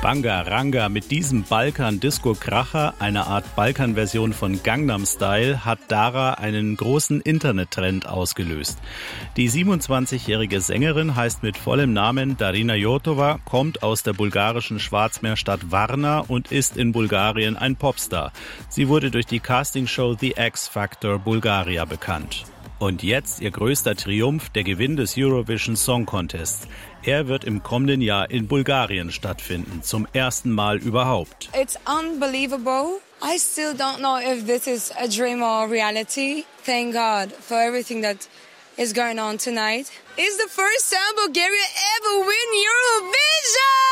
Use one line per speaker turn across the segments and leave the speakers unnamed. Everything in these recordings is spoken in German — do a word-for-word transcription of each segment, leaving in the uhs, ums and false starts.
Bangaranga, mit diesem Balkan-Disco-Kracher, einer Art Balkan-Version von Gangnam Style, hat Dara einen großen Internettrend ausgelöst. Die siebenundzwanzigjährige Sängerin heißt mit vollem Namen Darina Jotova, kommt aus der bulgarischen Schwarzmeerstadt Varna und ist in Bulgarien ein Popstar. Sie wurde durch die Castingshow The X Factor Bulgaria bekannt. Und jetzt ihr größter Triumph, der Gewinn des Eurovision Song Contests. Er wird im kommenden Jahr in Bulgarien stattfinden, zum ersten Mal überhaupt.
It's unbelievable. I still don't know if this is a dream or reality. Thank God for everything that is going on tonight. It's the first time Bulgaria ever win Eurovision!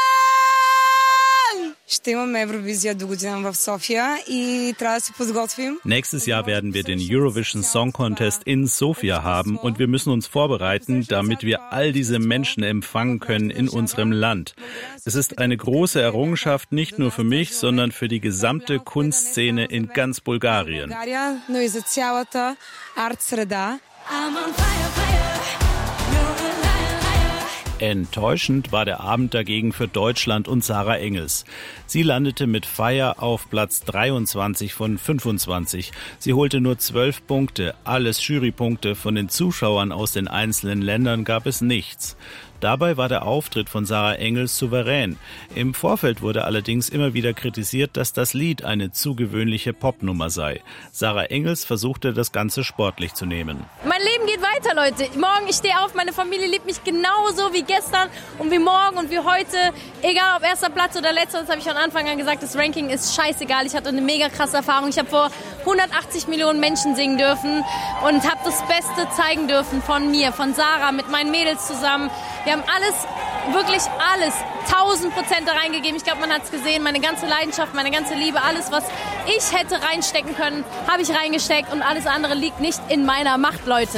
Ще имаме Евровизия до година в София и трябва да се подготвим.
Nächstes Jahr werden wir den Eurovision Song Contest in Sofia haben und wir müssen uns vorbereiten, damit wir all diese Menschen empfangen können in unserem Land. Es ist eine große Errungenschaft, nicht nur für mich, sondern für die gesamte Kunstszene in ganz Bulgarien. Enttäuschend war der Abend dagegen für Deutschland und Sarah Engels. Sie landete mit Fire auf Platz dreiundzwanzig von fünfundzwanzig. Sie holte nur zwölf Punkte, alles Jurypunkte. Von den Zuschauern aus den einzelnen Ländern gab es nichts. Dabei war der Auftritt von Sarah Engels souverän. Im Vorfeld wurde allerdings immer wieder kritisiert, dass das Lied eine zu gewöhnliche Popnummer sei. Sarah Engels versuchte, das Ganze sportlich zu nehmen.
Mein Leben geht weiter, Leute. Morgen, ich stehe auf, meine Familie liebt mich genauso wie gestern und wie morgen und wie heute. Egal ob erster Platz oder letzter, das habe ich von Anfang an gesagt, das Ranking ist scheißegal. Ich hatte eine mega krasse Erfahrung. Ich habe vor hundertachtzig Millionen Menschen singen dürfen und habe das Beste zeigen dürfen von mir, von Sarah, mit meinen Mädels zusammen. Wir haben alles, wirklich alles, tausend Prozent da reingegeben. Ich glaube, man hat es gesehen, meine ganze Leidenschaft, meine ganze Liebe, alles, was ich hätte reinstecken können, habe ich reingesteckt und alles andere liegt nicht in meiner Macht, Leute.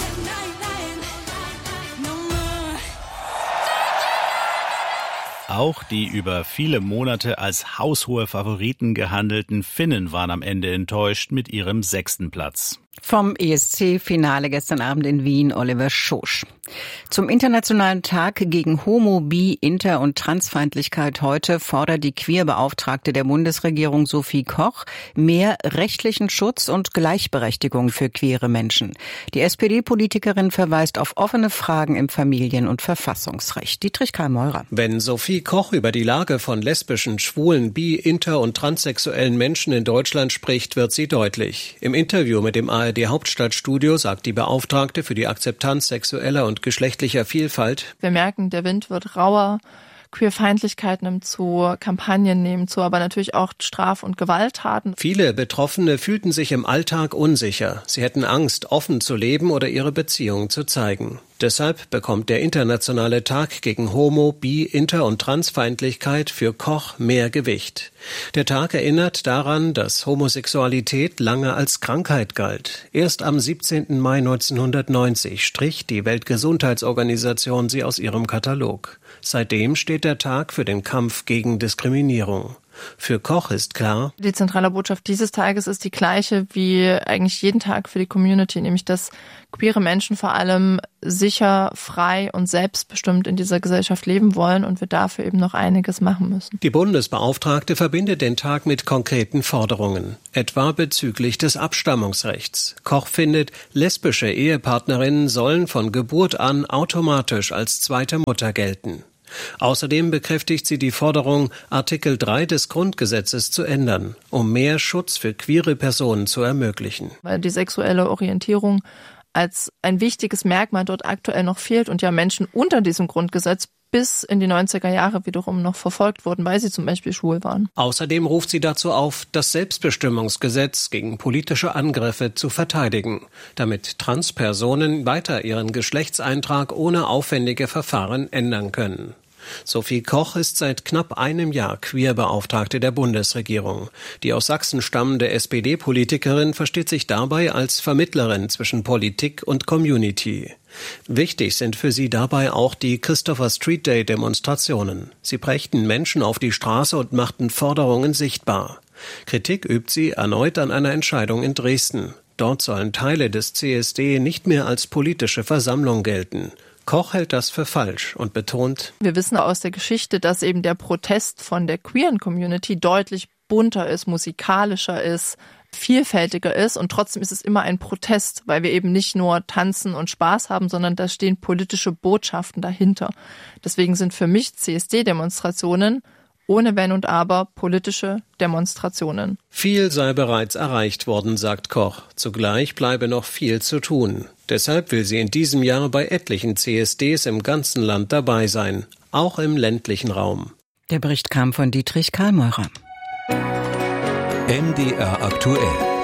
Auch die über viele Monate als haushohe Favoriten gehandelten Finnen waren am Ende enttäuscht mit ihrem sechsten Platz.
Vom E S C-Finale gestern Abend in Wien, Oliver Schosch. Zum Internationalen Tag gegen Homo-, Bi-, Inter- und Transfeindlichkeit heute fordert die Queerbeauftragte der Bundesregierung Sophie Koch mehr rechtlichen Schutz und Gleichberechtigung für queere Menschen. Die S P D-Politikerin verweist auf offene Fragen im Familien- und Verfassungsrecht. Dietrich Karl-Meurer.
Wenn Sophie Koch über die Lage von lesbischen, schwulen, bi-, inter- und transsexuellen Menschen in Deutschland spricht, wird sie deutlich. Im Interview mit dem A R D-Hauptstadtstudio sagt die Beauftragte für die Akzeptanz sexueller und geschlechtlicher Vielfalt:
Wir merken, der Wind wird rauer, Queerfeindlichkeit nimmt zu, Kampagnen nehmen zu, aber natürlich auch Straf- und Gewalttaten.
Viele Betroffene fühlten sich im Alltag unsicher. Sie hätten Angst, offen zu leben oder ihre Beziehung zu zeigen. Deshalb bekommt der Internationale Tag gegen Homo-, Bi-, Inter- und Transfeindlichkeit für Koch mehr Gewicht. Der Tag erinnert daran, dass Homosexualität lange als Krankheit galt. Erst am siebzehnten Mai neunzehnhundertneunzig strich die Weltgesundheitsorganisation sie aus ihrem Katalog. Seitdem steht der Tag für den Kampf gegen Diskriminierung. Für Koch ist klar:
Die zentrale Botschaft dieses Tages ist die gleiche wie eigentlich jeden Tag für die Community, nämlich dass queere Menschen vor allem sicher, frei und selbstbestimmt in dieser Gesellschaft leben wollen und wir dafür eben noch einiges machen müssen.
Die Bundesbeauftragte verbindet den Tag mit konkreten Forderungen, etwa bezüglich des Abstammungsrechts. Koch findet, lesbische Ehepartnerinnen sollen von Geburt an automatisch als zweite Mutter gelten. Außerdem bekräftigt sie die Forderung, Artikel drei des Grundgesetzes zu ändern, um mehr Schutz für queere Personen zu ermöglichen.
Weil die sexuelle Orientierung als ein wichtiges Merkmal dort aktuell noch fehlt und ja Menschen unter diesem Grundgesetz bis in die neunziger Jahre wiederum noch verfolgt wurden, weil sie zum Beispiel schwul waren.
Außerdem ruft sie dazu auf, das Selbstbestimmungsgesetz gegen politische Angriffe zu verteidigen, damit Transpersonen weiter ihren Geschlechtseintrag ohne aufwendige Verfahren ändern können. Sophie Koch ist seit knapp einem Jahr Queerbeauftragte der Bundesregierung. Die aus Sachsen stammende S P D-Politikerin versteht sich dabei als Vermittlerin zwischen Politik und Community. Wichtig sind für sie dabei auch die Christopher Street Day Demonstrationen. Sie brächten Menschen auf die Straße und machten Forderungen sichtbar. Kritik übt sie erneut an einer Entscheidung in Dresden. Dort sollen Teile des C S D nicht mehr als politische Versammlung gelten. Koch hält das für falsch und betont:
Wir wissen aus der Geschichte, dass eben der Protest von der queeren Community deutlich bunter ist, musikalischer ist, vielfältiger ist und trotzdem ist es immer ein Protest, weil wir eben nicht nur tanzen und Spaß haben, sondern da stehen politische Botschaften dahinter. Deswegen sind für mich C S D-Demonstrationen ohne Wenn und Aber politische Demonstrationen.
Viel sei bereits erreicht worden, sagt Koch. Zugleich bleibe noch viel zu tun. Deshalb will sie in diesem Jahr bei etlichen C S Ds im ganzen Land dabei sein, auch im ländlichen Raum.
Der Bericht kam von Dietrich Karlmeurer.
M D R aktuell.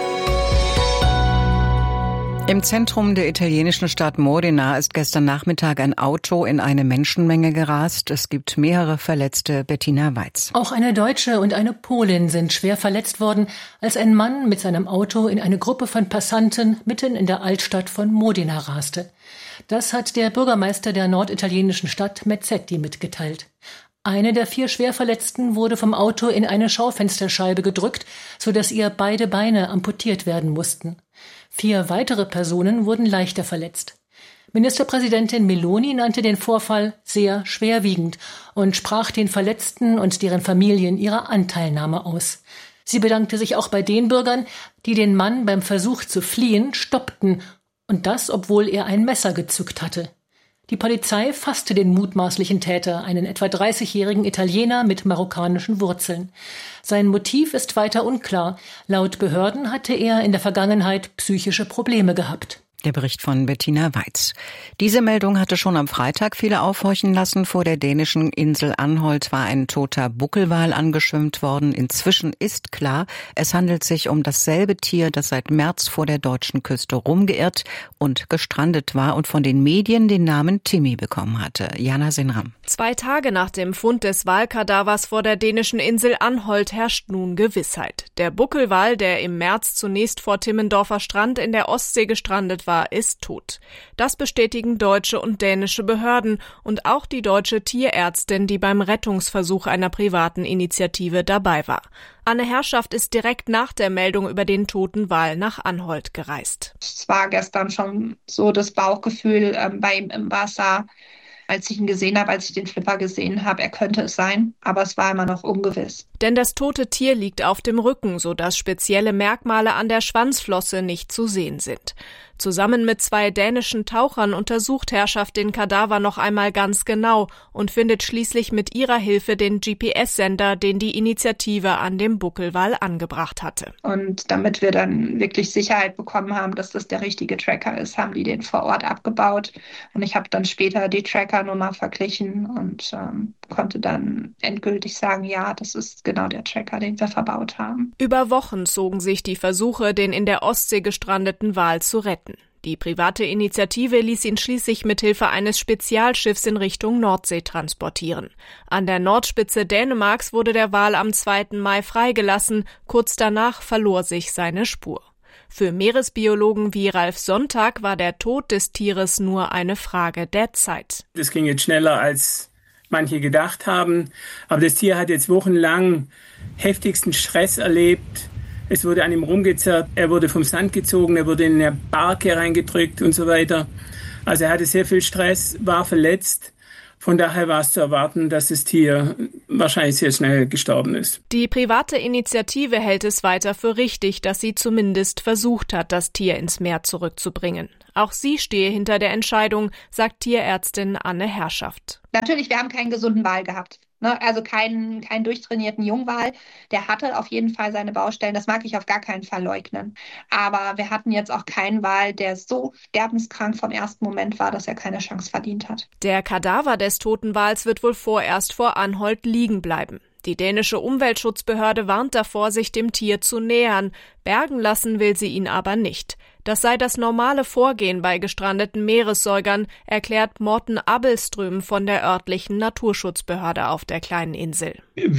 Im Zentrum der italienischen Stadt Modena ist gestern Nachmittag ein Auto in eine Menschenmenge gerast. Es gibt mehrere Verletzte. Bettina Weiz.
Auch eine Deutsche und eine Polin sind schwer verletzt worden, als ein Mann mit seinem Auto in eine Gruppe von Passanten mitten in der Altstadt von Modena raste. Das hat der Bürgermeister der norditalienischen Stadt Mezzetti mitgeteilt. Eine der vier Schwerverletzten wurde vom Auto in eine Schaufensterscheibe gedrückt, sodass ihr beide Beine amputiert werden mussten. Vier weitere Personen wurden leichter verletzt. Ministerpräsidentin Meloni nannte den Vorfall sehr schwerwiegend und sprach den Verletzten und deren Familien ihre Anteilnahme aus. Sie bedankte sich auch bei den Bürgern, die den Mann beim Versuch zu fliehen stoppten, und das, obwohl er ein Messer gezückt hatte. Die Polizei fasste den mutmaßlichen Täter, einen etwa dreißigjährigen Italiener mit marokkanischen Wurzeln. Sein Motiv ist weiter unklar. Laut Behörden hatte er in der Vergangenheit psychische Probleme gehabt.
Der Bericht von Bettina Weiz. Diese Meldung hatte schon am Freitag viele aufhorchen lassen. Vor der dänischen Insel Anholt war ein toter Buckelwal angeschwemmt worden. Inzwischen ist klar, es handelt sich um dasselbe Tier, das seit März vor der deutschen Küste rumgeirrt und gestrandet war und von den Medien den Namen Timmy bekommen hatte. Jana Sinram.
Zwei Tage nach dem Fund des Walkadavers vor der dänischen Insel Anholt herrscht nun Gewissheit. Der Buckelwal, der im März zunächst vor Timmendorfer Strand in der Ostsee gestrandet war, ist tot. Das bestätigen deutsche und dänische Behörden und auch die deutsche Tierärztin, die beim Rettungsversuch einer privaten Initiative dabei war. Anne Herrschaft ist direkt nach der Meldung über den toten Wal nach Anholt gereist.
Es war gestern schon so das Bauchgefühl ähm, bei ihm im Wasser, als ich ihn gesehen habe, als ich den Flipper gesehen habe, er könnte es sein, aber es war immer noch ungewiss.
Denn das tote Tier liegt auf dem Rücken, sodass spezielle Merkmale an der Schwanzflosse nicht zu sehen sind. Zusammen mit zwei dänischen Tauchern untersucht Herrschaft den Kadaver noch einmal ganz genau und findet schließlich mit ihrer Hilfe den G P S-Sender, den die Initiative an dem Buckelwal angebracht hatte.
Und damit wir dann wirklich Sicherheit bekommen haben, dass das der richtige Tracker ist, haben die den vor Ort abgebaut. Und ich habe dann später die Trackernummer verglichen und ähm, konnte dann endgültig sagen, ja, das ist genau der Tracker, den wir verbaut haben.
Über Wochen zogen sich die Versuche, den in der Ostsee gestrandeten Wal zu retten. Die private Initiative ließ ihn schließlich mithilfe eines Spezialschiffs in Richtung Nordsee transportieren. An der Nordspitze Dänemarks wurde der Wal am zweiten Mai freigelassen. Kurz danach verlor sich seine Spur. Für Meeresbiologen wie Ralf Sonntag war der Tod des Tieres nur eine Frage der Zeit.
Das ging jetzt schneller, als manche gedacht haben. Aber das Tier hat jetzt wochenlang heftigsten Stress erlebt. Es wurde an ihm rumgezerrt, er wurde vom Sand gezogen, er wurde in eine Barke reingedrückt und so weiter. Also er hatte sehr viel Stress, war verletzt. Von daher war es zu erwarten, dass das Tier wahrscheinlich sehr schnell gestorben ist.
Die private Initiative hält es weiter für richtig, dass sie zumindest versucht hat, das Tier ins Meer zurückzubringen. Auch sie stehe hinter der Entscheidung, sagt Tierärztin Anne Herrschaft.
Natürlich, wir haben keinen gesunden Wal gehabt. Also keinen, keinen durchtrainierten Jungwal. Der hatte auf jeden Fall seine Baustellen. Das mag ich auf gar keinen Fall leugnen. Aber wir hatten jetzt auch keinen Wal, der so sterbenskrank vom ersten Moment war, dass er keine Chance verdient hat.
Der Kadaver des toten Wals wird wohl vorerst vor Anholt liegen bleiben. Die dänische Umweltschutzbehörde warnt davor, sich dem Tier zu nähern. Bergen lassen will sie ihn aber nicht. Das sei das normale Vorgehen bei gestrandeten Meeressäugern, erklärt Morten Abelström von der örtlichen Naturschutzbehörde auf der kleinen Insel.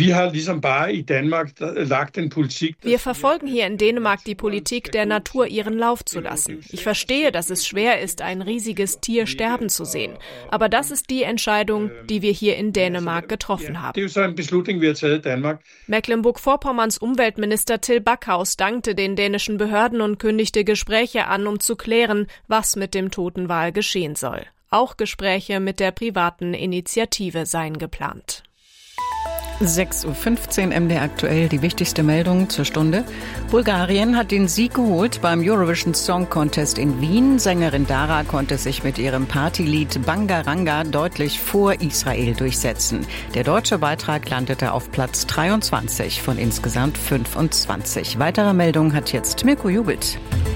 Wir verfolgen hier in Dänemark die Politik, der Natur ihren Lauf zu lassen. Ich verstehe, dass es schwer ist, ein riesiges Tier sterben zu sehen. Aber das ist die Entscheidung, die wir hier in Dänemark getroffen haben. Mecklenburg-Vorpommerns Umweltminister Till Backhaus dankte den dänischen Behörden und kündigte Gespräche an, um zu klären, was mit dem toten Wal geschehen soll. Auch Gespräche mit der privaten Initiative seien geplant.
sechs Uhr fünfzehn M D R aktuell, die wichtigste Meldung zur Stunde. Bulgarien hat den Sieg geholt beim Eurovision Song Contest in Wien. Sängerin Dara konnte sich mit ihrem Partylied Bangaranga deutlich vor Israel durchsetzen. Der deutsche Beitrag landete auf Platz dreiundzwanzig von insgesamt fünfundzwanzig. Weitere Meldung hat jetzt Mirko Jubelt.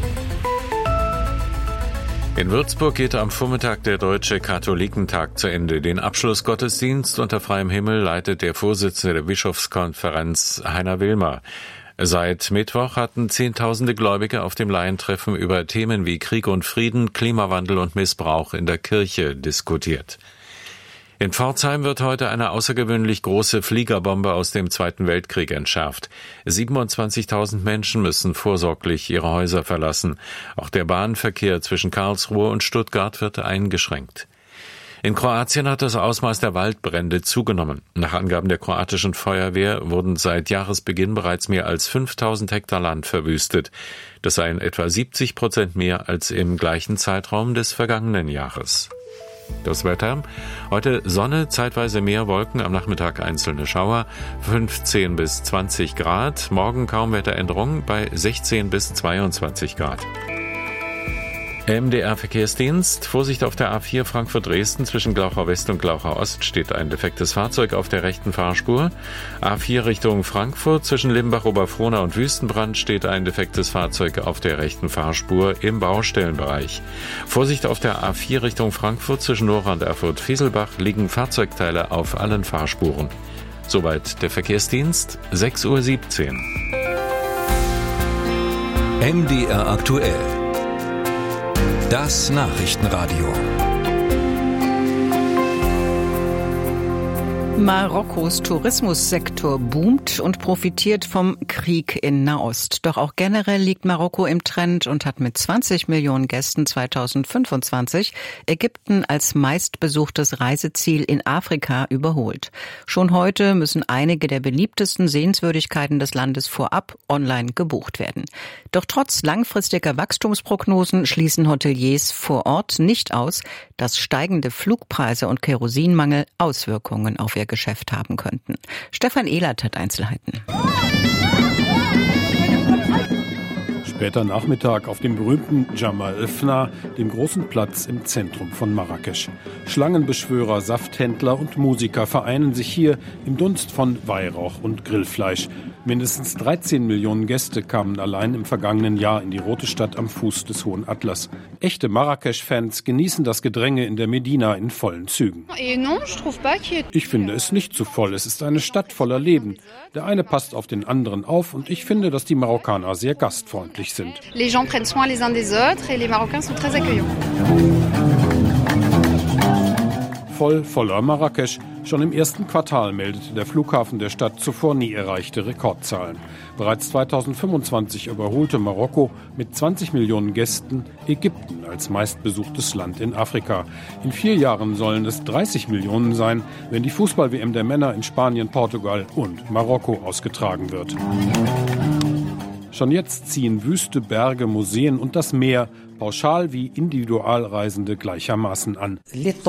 In Würzburg geht am Vormittag der Deutsche Katholikentag zu Ende. Den Abschlussgottesdienst unter freiem Himmel leitet der Vorsitzende der Bischofskonferenz Heiner Wilmer. Seit Mittwoch hatten Zehntausende Gläubige auf dem Laientreffen über Themen wie Krieg und Frieden, Klimawandel und Missbrauch in der Kirche diskutiert. In Pforzheim wird heute eine außergewöhnlich große Fliegerbombe aus dem Zweiten Weltkrieg entschärft. siebenundzwanzigtausend Menschen müssen vorsorglich ihre Häuser verlassen. Auch der Bahnverkehr zwischen Karlsruhe und Stuttgart wird eingeschränkt. In Kroatien hat das Ausmaß der Waldbrände zugenommen. Nach Angaben der kroatischen Feuerwehr wurden seit Jahresbeginn bereits mehr als fünftausend Hektar Land verwüstet. Das seien etwa siebzig Prozent mehr als im gleichen Zeitraum des vergangenen Jahres. Das Wetter. Heute Sonne, zeitweise mehr Wolken, am Nachmittag einzelne Schauer, fünfzehn bis zwanzig Grad. Morgen kaum Wetteränderung bei sechzehn bis zweiundzwanzig Grad. M D R-Verkehrsdienst. Vorsicht auf der A vier Frankfurt-Dresden. Zwischen Glauchau West und Glauchau Ost steht ein defektes Fahrzeug auf der rechten Fahrspur. A vier Richtung Frankfurt. Zwischen Limbach-Oberfrohna und Wüstenbrand steht ein defektes Fahrzeug auf der rechten Fahrspur im Baustellenbereich. Vorsicht auf der A vier Richtung Frankfurt. Zwischen Nora und Erfurt-Fieselbach liegen Fahrzeugteile auf allen Fahrspuren. Soweit der Verkehrsdienst. sechs Uhr siebzehn.
M D R aktuell. Das Nachrichtenradio.
Marokkos Tourismussektor boomt und profitiert vom Krieg in Nahost. Doch auch generell liegt Marokko im Trend und hat mit zwanzig Millionen Gästen zweitausendfünfundzwanzig Ägypten als meistbesuchtes Reiseziel in Afrika überholt. Schon heute müssen einige der beliebtesten Sehenswürdigkeiten des Landes vorab online gebucht werden. Doch trotz langfristiger Wachstumsprognosen schließen Hoteliers vor Ort nicht aus, dass steigende Flugpreise und Kerosinmangel Auswirkungen auf ihr Geschäft haben könnten. Stefan Ehlert hat Einzelheiten.
Später Nachmittag auf dem berühmten Jamal el-Fna, dem großen Platz im Zentrum von Marrakesch. Schlangenbeschwörer, Safthändler und Musiker vereinen sich hier im Dunst von Weihrauch und Grillfleisch. Mindestens dreizehn Millionen Gäste kamen allein im vergangenen Jahr in die Rote Stadt am Fuß des Hohen Atlas. Echte Marrakesch-Fans genießen das Gedränge in der Medina in vollen Zügen. Ich finde es nicht zu voll. Es ist eine Stadt voller Leben. Der eine passt auf den anderen auf und ich finde, dass die Marokkaner sehr gastfreundlich sind.
Les gens prennent soin les uns des autres et les Marocains sont très accueillants.
Voll, voller Marrakesch. Schon im ersten Quartal meldete der Flughafen der Stadt zuvor nie erreichte Rekordzahlen. Bereits zweitausendfünfundzwanzig überholte Marokko mit zwanzig Millionen Gästen Ägypten als meistbesuchtes Land in Afrika. In vier Jahren sollen es dreißig Millionen sein, wenn die Fußball-W M der Männer in Spanien, Portugal und Marokko ausgetragen wird. Schon jetzt ziehen Wüste, Berge, Museen und das Meer pauschal wie Individualreisende gleichermaßen an.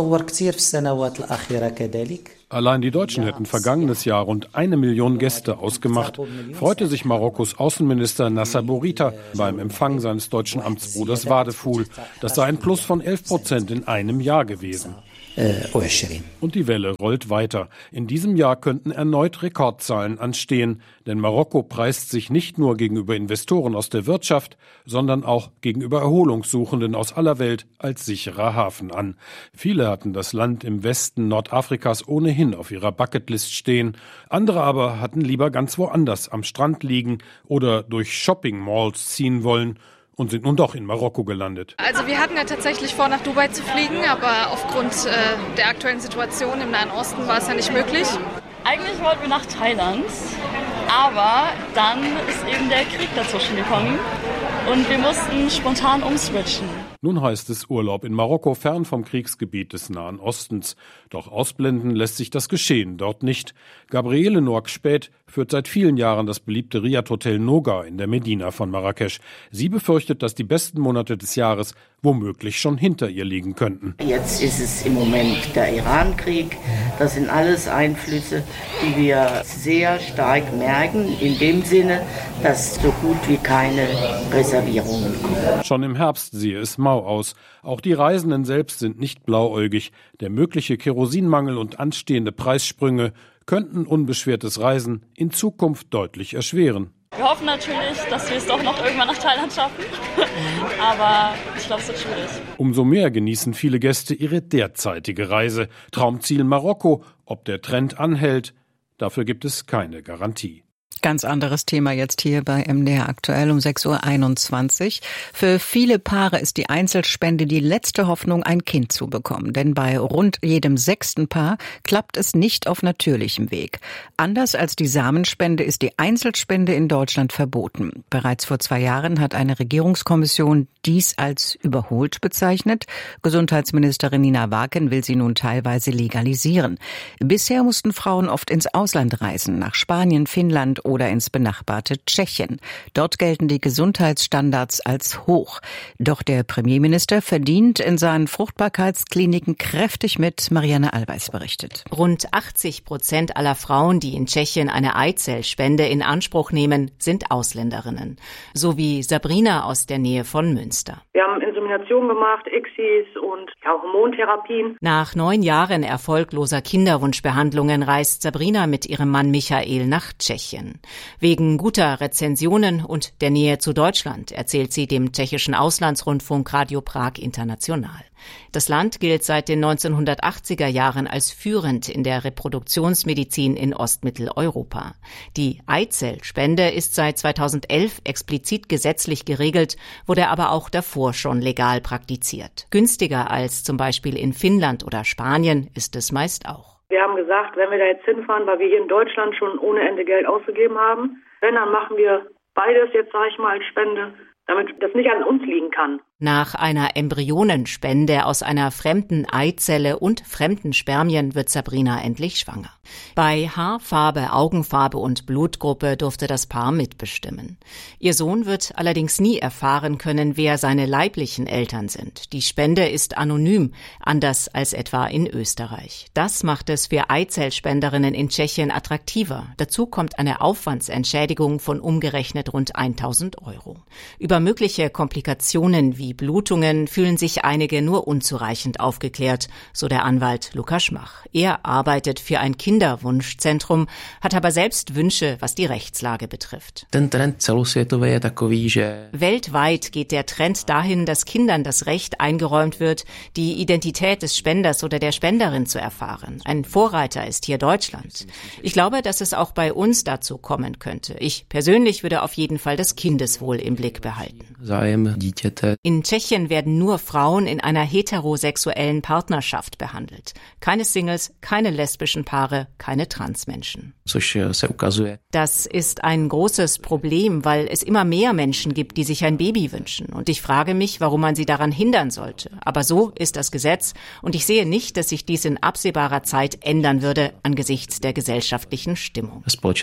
Allein die Deutschen hätten vergangenes Jahr rund eine Million Gäste ausgemacht, freute sich Marokkos Außenminister Nasser Bourita beim Empfang seines deutschen Amtsbruders Wadeful. Das sei ein Plus von elf Prozent in einem Jahr gewesen. Und die Welle rollt weiter. In diesem Jahr könnten erneut Rekordzahlen anstehen, denn Marokko preist sich nicht nur gegenüber Investoren aus der Wirtschaft, sondern auch gegenüber Erholungssuchenden aus aller Welt als sicherer Hafen an. Viele hatten das Land im Westen Nordafrikas ohnehin auf ihrer Bucketlist stehen, andere aber hatten lieber ganz woanders am Strand liegen oder durch Shopping-Malls ziehen wollen und sind nun doch in Marokko gelandet.
Also wir hatten ja tatsächlich vor, nach Dubai zu fliegen, aber aufgrund äh, der aktuellen Situation im Nahen Osten war es ja nicht möglich.
Eigentlich wollten wir nach Thailand, aber dann ist eben der Krieg dazwischen gekommen und wir mussten spontan umswitchen.
Nun heißt es Urlaub in Marokko, fern vom Kriegsgebiet des Nahen Ostens. Doch ausblenden lässt sich das Geschehen dort nicht. Gabriele Noack-Späth führt seit vielen Jahren das beliebte Riad Hotel Noga in der Medina von Marrakesch. Sie befürchtet, dass die besten Monate des Jahres womöglich schon hinter ihr liegen könnten.
Jetzt ist es im Moment der Iran-Krieg. Das sind alles Einflüsse, die wir sehr stark merken, in dem Sinne, dass so gut wie keine Reservierungen kommen.
Schon im Herbst sehe es mau aus. Auch die Reisenden selbst sind nicht blauäugig. Der mögliche Kerosinmangel und anstehende Preissprünge könnten unbeschwertes Reisen in Zukunft deutlich erschweren.
Wir hoffen natürlich, dass wir es doch noch irgendwann nach Thailand schaffen. Aber ich glaube, es wird schwierig.
Umso mehr genießen viele Gäste ihre derzeitige Reise. Traumziel Marokko. Ob der Trend anhält, dafür gibt es keine Garantie.
Ganz anderes Thema jetzt hier bei M D R aktuell um sechs Uhr einundzwanzig. Für viele Paare ist die Einzelspende die letzte Hoffnung, ein Kind zu bekommen. Denn bei rund jedem sechsten Paar klappt es nicht auf natürlichem Weg. Anders als die Samenspende ist die Einzelspende in Deutschland verboten. Bereits vor zwei Jahren hat eine Regierungskommission dies als überholt bezeichnet. Gesundheitsministerin Nina Waken will sie nun teilweise legalisieren. Bisher mussten Frauen oft ins Ausland reisen, nach Spanien, Finnland oder ins benachbarte Tschechien. Dort gelten die Gesundheitsstandards als hoch. Doch der Premierminister verdient in seinen Fruchtbarkeitskliniken kräftig mit. Marianne Allweis berichtet.
Rund achtzig Prozent aller Frauen, die in Tschechien eine Eizellspende in Anspruch nehmen, sind Ausländerinnen. So wie Sabrina aus der Nähe von Münster.
Wir haben Insemination gemacht, I C S I s und ja, Hormontherapien.
Nach neun Jahren erfolgloser Kinderwunschbehandlungen reist Sabrina mit ihrem Mann Michael nach Tschechien. Wegen guter Rezensionen und der Nähe zu Deutschland, erzählt sie dem tschechischen Auslandsrundfunk Radio Prag International. Das Land gilt seit den neunzehnhundertachtziger Jahren als führend in der Reproduktionsmedizin in Ostmitteleuropa. Die Eizellspende ist seit zweitausendelf explizit gesetzlich geregelt, wurde aber auch davor schon legal praktiziert. Günstiger als zum Beispiel in Finnland oder Spanien ist es meist auch.
Wir haben gesagt, wenn wir da jetzt hinfahren, weil wir hier in Deutschland schon ohne Ende Geld ausgegeben haben, wenn, dann machen wir beides jetzt, sage ich mal, als Spende, damit das nicht an uns liegen kann.
Nach einer Embryonenspende aus einer fremden Eizelle und fremden Spermien wird Sabrina endlich schwanger. Bei Haarfarbe, Augenfarbe und Blutgruppe durfte das Paar mitbestimmen. Ihr Sohn wird allerdings nie erfahren können, wer seine leiblichen Eltern sind. Die Spende ist anonym, anders als etwa in Österreich. Das macht es für Eizellspenderinnen in Tschechien attraktiver. Dazu kommt eine Aufwandsentschädigung von umgerechnet rund tausend Euro. Über mögliche Komplikationen wie Blutungen fühlen sich einige nur unzureichend aufgeklärt, so der Anwalt Lukas Schmach. Er arbeitet für ein Kinderwunschzentrum, hat aber selbst Wünsche, was die Rechtslage betrifft. Weltweit geht der Trend dahin, dass Kindern das Recht eingeräumt wird, die Identität des Spenders oder der Spenderin zu erfahren. Ein Vorreiter ist hier Deutschland. Ich glaube, dass es auch bei uns dazu kommen könnte. Ich persönlich würde auf jeden Fall das Kindeswohl im Blick behalten. In Tschechien werden nur Frauen in einer heterosexuellen Partnerschaft behandelt. Keine Singles, keine lesbischen Paare, keine Transmenschen. Das ist ein großes Problem, weil es immer mehr Menschen gibt, die sich ein Baby wünschen. Und ich frage mich, warum man sie daran hindern sollte. Aber so ist das Gesetz und ich sehe nicht, dass sich dies in absehbarer Zeit ändern würde angesichts der gesellschaftlichen Stimmung.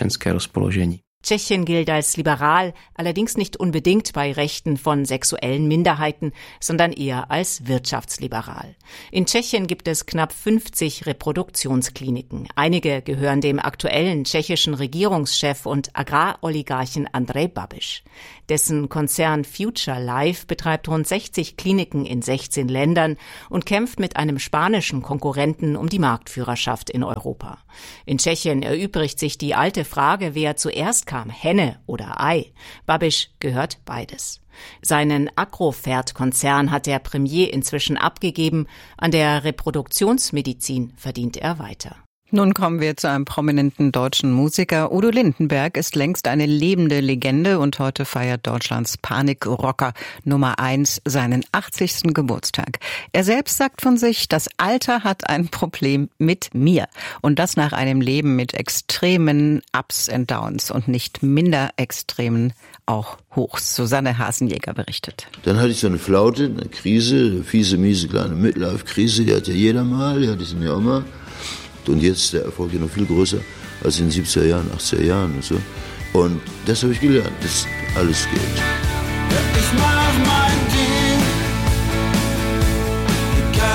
Tschechien gilt als liberal, allerdings nicht unbedingt bei Rechten von sexuellen Minderheiten, sondern eher als wirtschaftsliberal. In Tschechien gibt es knapp fünfzig Reproduktionskliniken. Einige gehören dem aktuellen tschechischen Regierungschef und Agraroligarchen Andrej Babiš. Dessen Konzern Future Life betreibt rund sechzig Kliniken in sechzehn Ländern und kämpft mit einem spanischen Konkurrenten um die Marktführerschaft in Europa. In Tschechien erübrigt sich die alte Frage, wer zuerst kam, Henne oder Ei. Babiš gehört beides. Seinen Agrofert-Konzern hat der Premier inzwischen abgegeben. An der Reproduktionsmedizin verdient er weiter.
Nun kommen wir zu einem prominenten deutschen Musiker. Udo Lindenberg ist längst eine lebende Legende und heute feiert Deutschlands Panikrocker Nummer eins seinen achtzigsten Geburtstag. Er selbst sagt von sich, das Alter hat ein Problem mit mir. Und das nach einem Leben mit extremen Ups and Downs und nicht minder extremen auch Hochs. Susanne Hasenjäger berichtet.
Dann hatte ich so eine Flaute, eine Krise, eine fiese, miese kleine Midlife-Krise, die hat ja jeder mal, die hatte ich ja auch mal. Und jetzt ist der Erfolg ja noch viel größer als in den siebziger Jahren, achtziger Jahren und so. Und das habe ich gelernt, dass alles geht.
Ich mach mein Ding,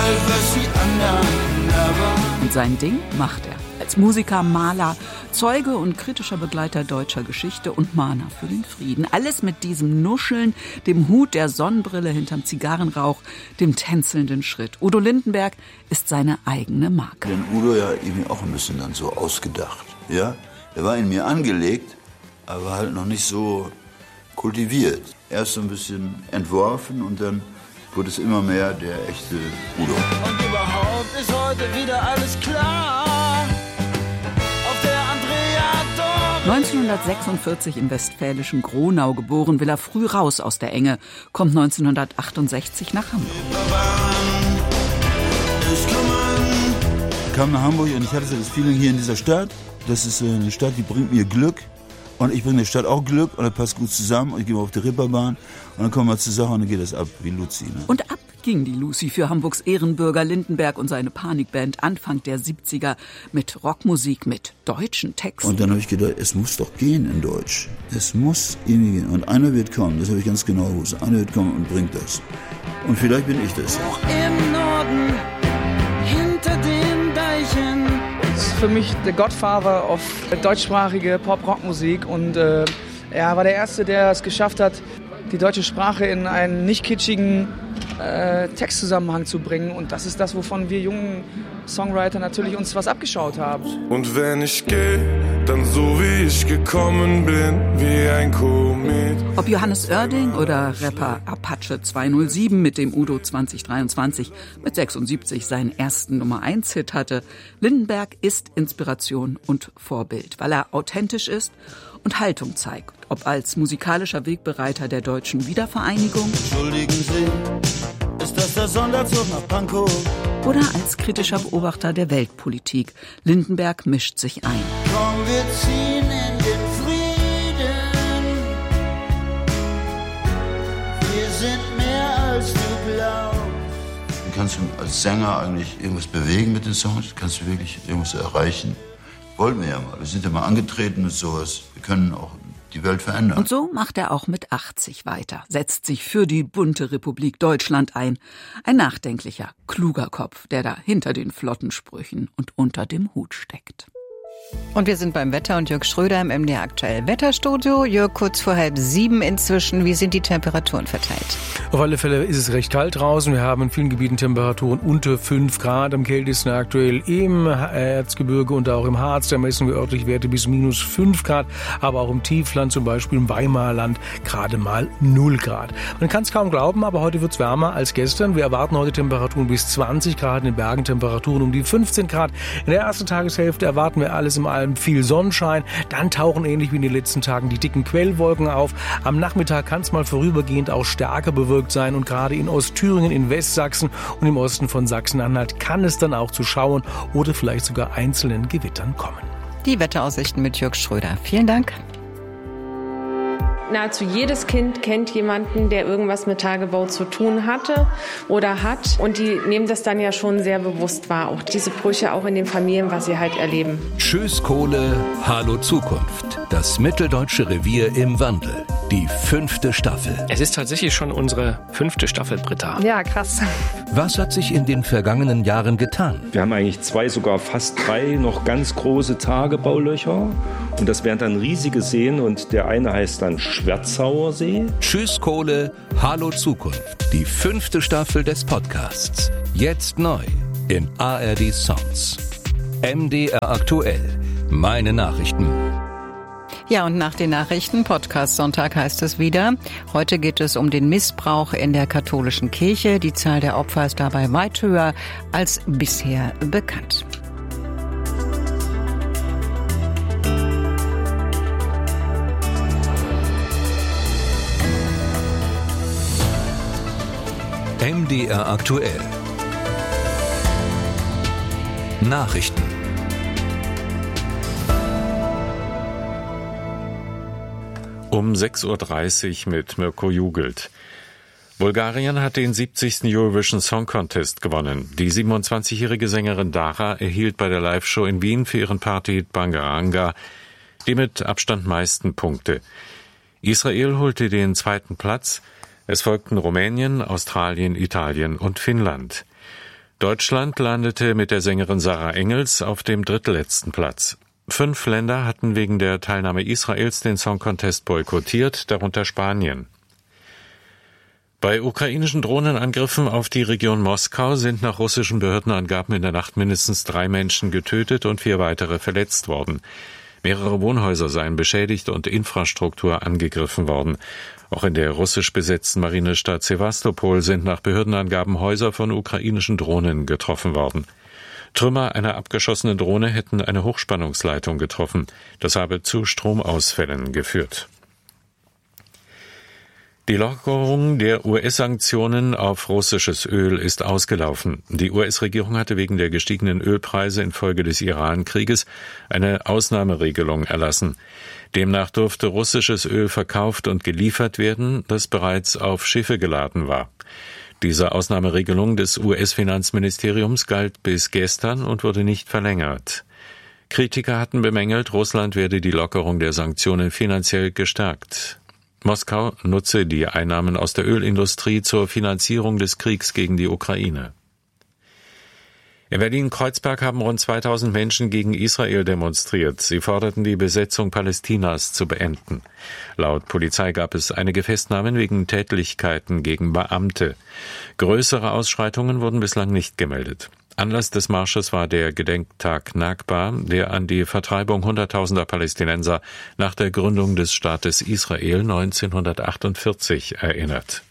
was die anderen aber.
Und sein Ding macht er. Als Musiker, Maler, Zeuge und kritischer Begleiter deutscher Geschichte und Mahner für den Frieden. Alles mit diesem Nuscheln, dem Hut, der Sonnenbrille hinterm Zigarrenrauch, dem tänzelnden Schritt. Udo Lindenberg ist seine eigene Marke.
Den Udo ja irgendwie auch ein bisschen dann so ausgedacht. Ja? Er war in mir angelegt, aber halt noch nicht so kultiviert. Erst so ein bisschen entworfen und dann wurde es immer mehr der echte Udo.
Und überhaupt ist heute wieder alles klar.
neunzehnhundertsechsundvierzig im westfälischen Gronau geboren, will er früh raus aus der Enge, kommt neunzehnhundertachtundsechzig nach Hamburg.
Ich kam nach Hamburg und ich hatte das Feeling hier in dieser Stadt, das ist eine Stadt, die bringt mir Glück und ich bringe der Stadt auch Glück und das passt gut zusammen und ich gehe mal auf die Ripperbahn und dann kommen wir zur Sache und dann geht das ab wie Luzi. Ne?
Und ab ging die Lucy für Hamburgs Ehrenbürger Lindenberg und seine Panikband Anfang der siebziger mit Rockmusik, mit deutschen Texten.
Und dann habe ich gedacht, es muss doch gehen in Deutsch. Es muss irgendwie gehen. Und einer wird kommen, das habe ich ganz genau gewusst. Einer wird kommen und bringt das. Und vielleicht bin ich das.
Auch im Norden, hinter den Deichen.
Das ist für mich der Godfather of deutschsprachige Pop-Rock-Musik. Und äh, er war der Erste, der es geschafft hat, die deutsche Sprache in einen nicht kitschigen äh, Textzusammenhang zu bringen. Und das ist das, wovon wir jungen Songwriter natürlich uns was abgeschaut haben.
Und wenn ich gehe, dann so wie ich gekommen bin, wie ein Komet.
Ob Johannes Oerding oder Rapper Apache zweihundertsieben mit dem Udo zwanzig dreiundzwanzig mit sechsundsiebzig seinen ersten Nummer eins Hit hatte, Lindenberg ist Inspiration und Vorbild, weil er authentisch ist und Haltung zeigt, ob als musikalischer Wegbereiter der deutschen Wiedervereinigung,
Entschuldigen Sie, ist das der Sonderzug nach Pankow?
Oder als kritischer Beobachter der Weltpolitik. Lindenberg mischt sich ein.
Komm, wir ziehen in den Frieden. Wir sind mehr als du glaubst.
Kannst du als Sänger eigentlich irgendwas bewegen mit den Songs? Kannst du wirklich irgendwas erreichen? Wollten wir ja mal. Wir sind ja mal angetreten mit sowas. Wir können auch die Welt verändern.
Und so macht er auch mit achtzig weiter, setzt sich für die bunte Republik Deutschland ein. Ein nachdenklicher, kluger Kopf, der da hinter den flotten Sprüchen und unter dem Hut steckt.
Und wir sind beim Wetter und Jörg Schröder im M D R Aktuell Wetterstudio. Jörg, kurz vor halb sieben inzwischen. Wie sind die Temperaturen verteilt?
Auf alle Fälle ist es recht kalt draußen. Wir haben in vielen Gebieten Temperaturen unter fünf Grad. Am kältesten aktuell im Erzgebirge und auch im Harz. Da messen wir örtlich Werte bis minus fünf Grad. Aber auch im Tiefland, zum Beispiel im Weimarland, gerade mal null Grad. Man kann es kaum glauben, aber heute wird es wärmer als gestern. Wir erwarten heute Temperaturen bis zwanzig Grad, in den Bergen Temperaturen um die fünfzehn Grad. In der ersten Tageshälfte erwarten wir alles im allem viel Sonnenschein. Dann tauchen ähnlich wie in den letzten Tagen die dicken Quellwolken auf. Am Nachmittag kann es mal vorübergehend auch stärker bewölkt sein und gerade in Ostthüringen, in Westsachsen und im Osten von Sachsen-Anhalt kann es dann auch zu Schauern oder vielleicht sogar einzelnen Gewittern kommen.
Die Wetteraussichten mit Jörg Schröder. Vielen Dank.
Nahezu jedes Kind kennt jemanden, der irgendwas mit Tagebau zu tun hatte oder hat. Und die nehmen das dann ja schon sehr bewusst wahr. Auch diese Brüche auch in den Familien, was sie halt erleben.
Tschüss Kohle, hallo Zukunft. Das Mitteldeutsche Revier im Wandel. Die fünfte Staffel.
Es ist tatsächlich schon unsere fünfte Staffel, Britta.
Ja, krass.
Was hat sich in den vergangenen Jahren getan?
Wir haben eigentlich zwei, sogar fast drei noch ganz große Tagebaulöcher. Und das wären dann riesige Seen und der eine heißt dann Schwerzauer See.
Tschüss Kohle, hallo Zukunft. Die fünfte Staffel des Podcasts. Jetzt neu in A R D Sounds. M D R aktuell. Meine Nachrichten.
Ja, und nach den Nachrichten, Podcast Sonntag heißt es wieder. Heute geht es um den Missbrauch in der katholischen Kirche. Die Zahl der Opfer ist dabei weit höher als bisher bekannt.
M D R aktuell. Nachrichten.
Um sechs Uhr dreißig mit Mirko Jugelt. Bulgarien hat den siebzigsten Eurovision Song Contest gewonnen. Die siebenundzwanzigjährige Sängerin Dara erhielt bei der Live-Show in Wien für ihren Partyhit Bangaranga die mit Abstand meisten Punkte. Israel holte den zweiten Platz. Es folgten Rumänien, Australien, Italien und Finnland. Deutschland landete mit der Sängerin Sarah Engels auf dem drittletzten Platz. Fünf Länder hatten wegen der Teilnahme Israels den Song Contest boykottiert, darunter Spanien. Bei ukrainischen Drohnenangriffen auf die Region Moskau sind nach russischen Behördenangaben in der Nacht mindestens drei Menschen getötet und vier weitere verletzt worden. Mehrere Wohnhäuser seien beschädigt und Infrastruktur angegriffen worden. Auch in der russisch besetzten Marinestadt Sewastopol sind nach Behördenangaben Häuser von ukrainischen Drohnen getroffen worden. Trümmer einer abgeschossenen Drohne hätten eine Hochspannungsleitung getroffen. Das habe zu Stromausfällen geführt. Die Lockerung der U S-Sanktionen auf russisches Öl ist ausgelaufen. Die U S-Regierung hatte wegen der gestiegenen Ölpreise infolge des Iran-Krieges eine Ausnahmeregelung erlassen. Demnach durfte russisches Öl verkauft und geliefert werden, das bereits auf Schiffe geladen war. Diese Ausnahmeregelung des U S-Finanzministeriums galt bis gestern und wurde nicht verlängert. Kritiker hatten bemängelt, Russland werde die Lockerung der Sanktionen finanziell gestärkt. Moskau nutze die Einnahmen aus der Ölindustrie zur Finanzierung des Kriegs gegen die Ukraine. In Berlin-Kreuzberg haben rund zweitausend Menschen gegen Israel demonstriert. Sie forderten, die Besetzung Palästinas zu beenden. Laut Polizei gab es einige Festnahmen wegen Tätlichkeiten gegen Beamte. Größere Ausschreitungen wurden bislang nicht gemeldet. Anlass des Marsches war der Gedenktag Nakba, der an die Vertreibung hunderttausender Palästinenser nach der Gründung des Staates Israel neunzehnhundertachtundvierzig erinnert.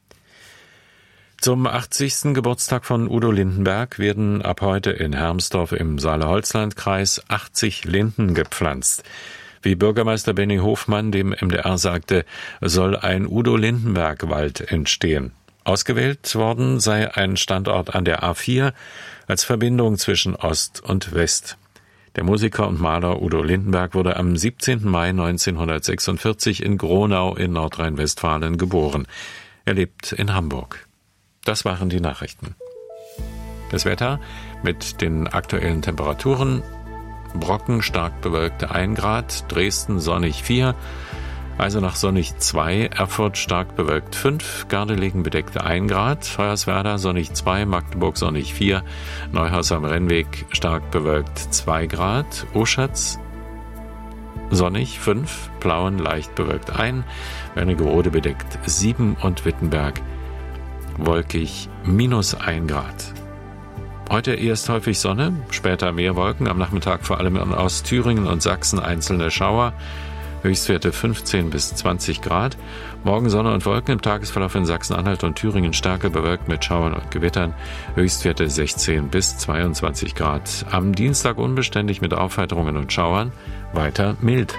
Zum achtzigsten Geburtstag von Udo Lindenberg werden ab heute in Hermsdorf im Saale-Holzland-Kreis achtzig Linden gepflanzt. Wie Bürgermeister Benny Hofmann dem M D R sagte, soll ein Udo-Lindenberg-Wald entstehen. Ausgewählt worden sei ein Standort an der A vier als Verbindung zwischen Ost und West. Der Musiker und Maler Udo Lindenberg wurde am siebzehnten Mai neunzehnhundertsechsundvierzig in Gronau in Nordrhein-Westfalen geboren. Er lebt in Hamburg. Das waren die Nachrichten. Das Wetter mit den aktuellen Temperaturen: Brocken stark bewölkte ein Grad, Dresden sonnig vier, Eisenach sonnig zwei, Erfurt stark bewölkt fünf, Gardelegen bedeckte ein Grad, Hoyerswerda sonnig zwei, Magdeburg sonnig vier, Neuhaus am Rennweg stark bewölkt zwei Grad, Oschatz sonnig fünf, Plauen leicht bewölkt ein, Wernigerode bedeckt sieben und Wittenberg wolkig minus ein Grad. Heute erst häufig Sonne, später mehr Wolken, am Nachmittag vor allem in Ostthüringen und Sachsen einzelne Schauer, Höchstwerte fünfzehn bis zwanzig Grad. Morgen Sonne und Wolken, im Tagesverlauf in Sachsen-Anhalt und Thüringen stärker bewölkt mit Schauern und Gewittern, Höchstwerte sechzehn bis zweiundzwanzig Grad. Am Dienstag unbeständig mit Aufheiterungen und Schauern, weiter mild.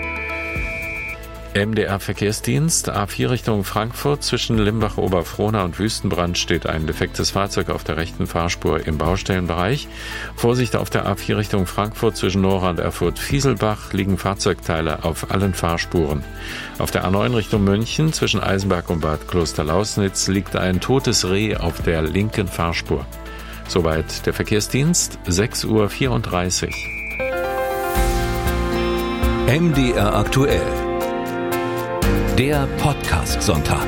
M D R-Verkehrsdienst, A vier Richtung Frankfurt, zwischen Limbach-Oberfrohna und Wüstenbrand steht ein defektes Fahrzeug auf der rechten Fahrspur im Baustellenbereich. Vorsicht auf der A vier Richtung Frankfurt, zwischen Nora und Erfurt-Fieselbach liegen Fahrzeugteile auf allen Fahrspuren. Auf der A neun Richtung München, zwischen Eisenberg und Bad Klosterlausnitz, liegt ein totes Reh auf der linken Fahrspur. Soweit der Verkehrsdienst, sechs Uhr vierunddreißig.
M D R aktuell. Der Podcast-Sonntag.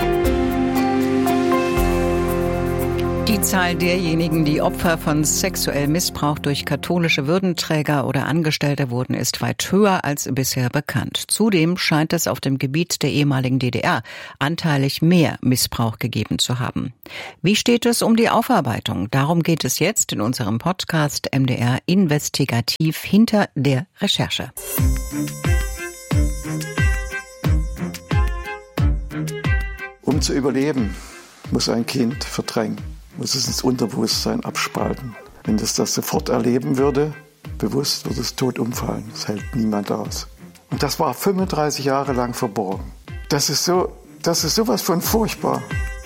Die Zahl derjenigen, die Opfer von sexuellem Missbrauch durch katholische Würdenträger oder Angestellte wurden, ist weit höher als bisher bekannt. Zudem scheint es auf dem Gebiet der ehemaligen D D R anteilig mehr Missbrauch gegeben zu haben. Wie steht es um die Aufarbeitung? Darum geht es jetzt in unserem Podcast M D R Investigativ hinter der Recherche.
Um zu überleben, muss ein Kind verdrängen, muss es ins Unterbewusstsein abspalten. Wenn es das sofort erleben würde, bewusst, würde es tot umfallen. Das hält niemand aus. Und das war fünfunddreißig Jahre lang verborgen. Das ist so, das ist sowas von furchtbar.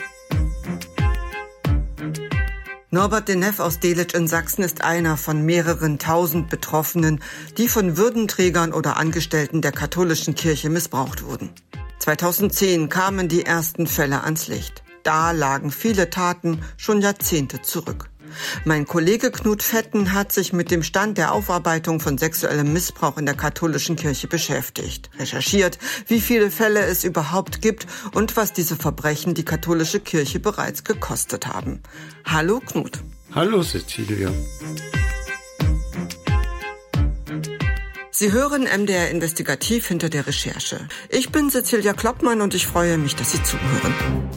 Norbert de Neff aus Delitzsch in Sachsen ist einer von mehreren tausend Betroffenen, die von Würdenträgern oder Angestellten der katholischen Kirche missbraucht wurden. zweitausendzehn kamen die ersten Fälle ans Licht. Da lagen viele Taten schon Jahrzehnte zurück. Mein Kollege Knut Fetten hat sich mit dem Stand der Aufarbeitung von sexuellem Missbrauch in der katholischen Kirche beschäftigt, recherchiert, wie viele Fälle es überhaupt gibt und was diese Verbrechen die katholische Kirche bereits gekostet haben. Hallo Knut.
Hallo Cecilia.
Sie hören M D R Investigativ hinter der Recherche. Ich bin Cecilia Kloppmann und ich freue mich, dass Sie zuhören.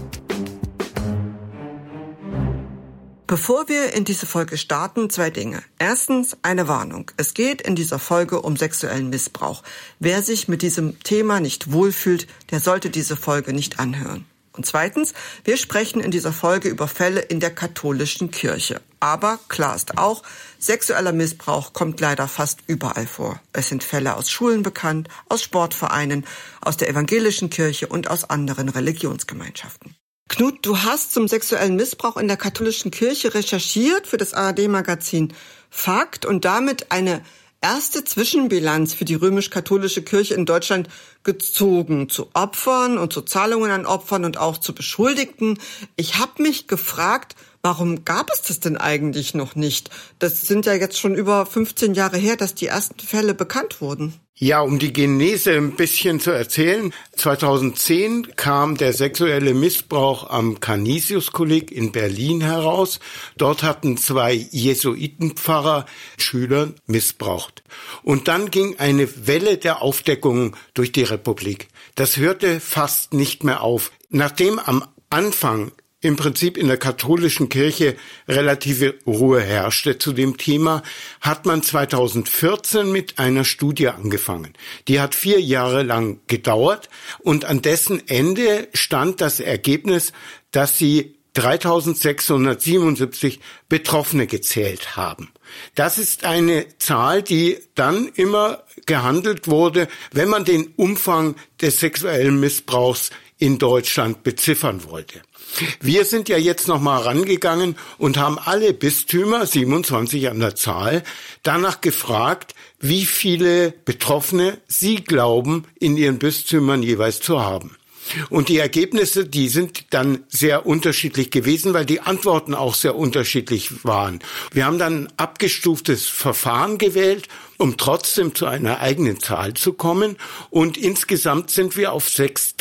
Bevor wir in diese Folge starten, zwei Dinge. Erstens eine Warnung. Es geht in dieser Folge um sexuellen Missbrauch. Wer sich mit diesem Thema nicht wohlfühlt, der sollte diese Folge nicht anhören. Und zweitens, wir sprechen in dieser Folge über Fälle in der katholischen Kirche. Aber klar ist auch, sexueller Missbrauch kommt leider fast überall vor. Es sind Fälle aus Schulen bekannt, aus Sportvereinen, aus der evangelischen Kirche und aus anderen Religionsgemeinschaften. Knut, du hast zum sexuellen Missbrauch in der katholischen Kirche recherchiert für das A R D-Magazin Fakt und damit eine erste Zwischenbilanz für die römisch-katholische Kirche in Deutschland gezogen, zu Opfern und zu Zahlungen an Opfern und auch zu Beschuldigten. Ich habe mich gefragt, warum gab es das denn eigentlich noch nicht? Das sind ja jetzt schon über fünfzehn Jahre her, dass die ersten Fälle bekannt wurden.
Ja, um die Genese ein bisschen zu erzählen. zweitausendzehn kam der sexuelle Missbrauch am Canisius-Kolleg in Berlin heraus. Dort hatten zwei Jesuitenpfarrer Schüler missbraucht. Und dann ging eine Welle der Aufdeckung durch die Republik. Das hörte fast nicht mehr auf. Nachdem am Anfang im Prinzip in der katholischen Kirche relative Ruhe herrschte zu dem Thema, hat man zweitausendvierzehn mit einer Studie angefangen. Die hat vier Jahre lang gedauert und an dessen Ende stand das Ergebnis, dass sie dreitausendsechshundertsiebenundsiebzig Betroffene gezählt haben. Das ist eine Zahl, die dann immer gehandelt wurde, wenn man den Umfang des sexuellen Missbrauchs in Deutschland beziffern wollte. Wir sind ja jetzt nochmal rangegangen und haben alle Bistümer, siebenundzwanzig an der Zahl, danach gefragt, wie viele Betroffene sie glauben, in ihren Bistümern jeweils zu haben. Und die Ergebnisse, die sind dann sehr unterschiedlich gewesen, weil die Antworten auch sehr unterschiedlich waren. Wir haben dann ein abgestuftes Verfahren gewählt, um trotzdem zu einer eigenen Zahl zu kommen. Und insgesamt sind wir auf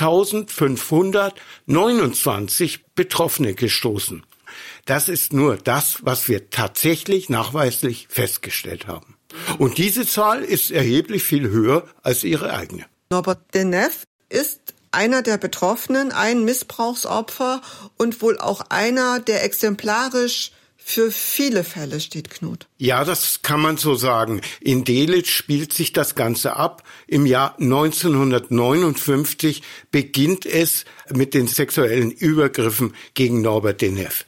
sechstausendfünfhundertneunundzwanzig Betroffene gestoßen. Das ist nur das, was wir tatsächlich nachweislich festgestellt haben. Und diese Zahl ist erheblich viel höher als ihre eigene.
Norbert Denneff ist einer der Betroffenen, ein Missbrauchsopfer und wohl auch einer, der exemplarisch für viele Fälle steht, Knut.
Ja, das kann man so sagen. In Delitzsch spielt sich das Ganze ab. Im Jahr neunzehnhundertneunundfünfzig beginnt es mit den sexuellen Übergriffen gegen Norbert Denneff.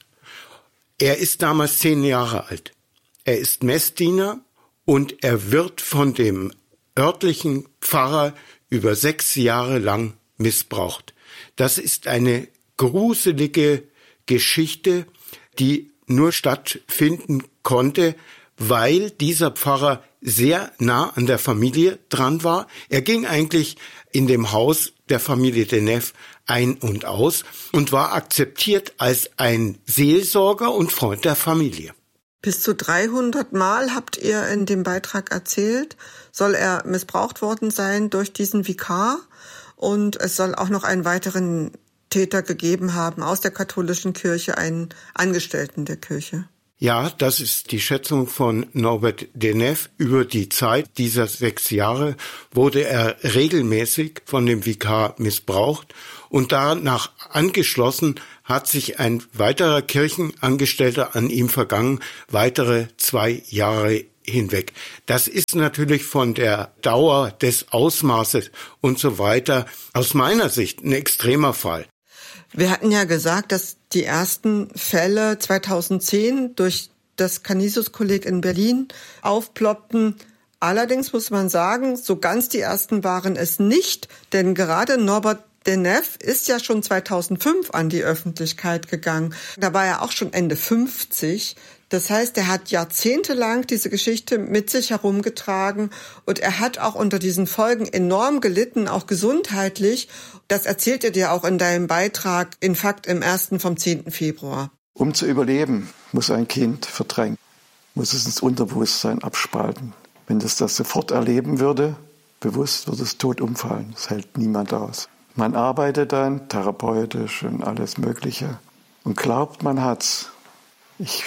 Er ist damals zehn Jahre alt. Er ist Messdiener und er wird von dem örtlichen Pfarrer über sechs Jahre lang missbraucht. Das ist eine gruselige Geschichte, die nur stattfinden konnte, weil dieser Pfarrer sehr nah an der Familie dran war. Er ging eigentlich in dem Haus der Familie Denneff ein und aus und war akzeptiert als ein Seelsorger und Freund der Familie.
Bis zu dreihundert Mal, habt ihr in dem Beitrag erzählt, soll er missbraucht worden sein durch diesen Vikar. Und es soll auch noch einen weiteren Täter gegeben haben aus der katholischen Kirche, einen Angestellten der Kirche.
Ja, das ist die Schätzung von Norbert Denneff. Über die Zeit dieser sechs Jahre wurde er regelmäßig von dem Vikar missbraucht. Und danach angeschlossen hat sich ein weiterer Kirchenangestellter an ihm vergangen, weitere zwei Jahre hinweg. Das ist natürlich von der Dauer des Ausmaßes und so weiter aus meiner Sicht ein extremer Fall.
Wir hatten ja gesagt, dass die ersten Fälle zweitausendzehn durch das Canisius-Kolleg in Berlin aufploppten. Allerdings muss man sagen, so ganz die ersten waren es nicht, denn gerade Norbert Denneff ist ja schon zweitausendfünf an die Öffentlichkeit gegangen. Da war er auch schon Ende fünfzig. Das heißt, er hat jahrzehntelang diese Geschichte mit sich herumgetragen und er hat auch unter diesen Folgen enorm gelitten, auch gesundheitlich. Das erzählt er dir auch in deinem Beitrag in Fakt im ersten vom zehnten Februar.
Um zu überleben, muss ein Kind verdrängen, muss es ins Unterbewusstsein abspalten. Wenn es das sofort erleben würde, bewusst, würde es tot umfallen. Das hält niemand aus. Man arbeitet dann therapeutisch und alles Mögliche und glaubt, man hat's. Ich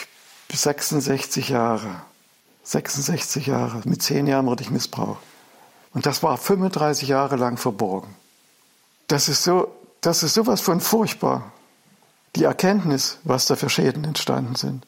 sechsundsechzig Jahre. sechsundsechzig Jahre. Mit zehn Jahren wurde ich missbraucht. Und das war fünfunddreißig Jahre lang verborgen. Das ist so, das ist sowas von furchtbar. Die Erkenntnis, was da für Schäden entstanden sind.